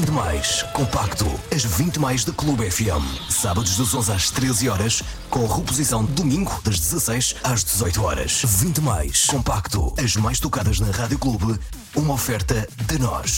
20 mais compacto, as 20 mais da Clube FM. Sábados das 11 às 13 horas, com reposição domingo das 16 às 18 horas. 20 mais compacto, as mais tocadas na Rádio Clube, uma oferta de nós.